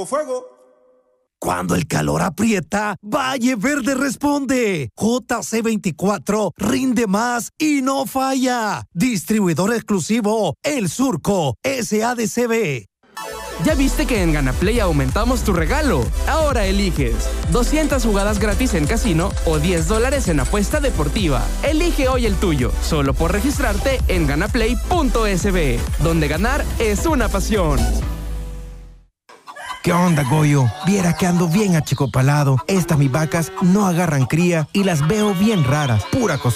Fuego, fuego. Cuando el calor aprieta, Valle Verde responde. JC24 rinde más y no falla. Distribuidor exclusivo El Surco, SADCB. ¿Ya viste que en Ganaplay aumentamos tu regalo? Ahora eliges 200 jugadas gratis en casino o $10 en apuesta deportiva. Elige hoy el tuyo, solo por registrarte en ganaplay.sb, donde ganar es una pasión. ¿Qué onda, Goyo? Viera que ando bien achicopalado. Estas mis vacas no agarran cría y las veo bien raras. Pura cosa.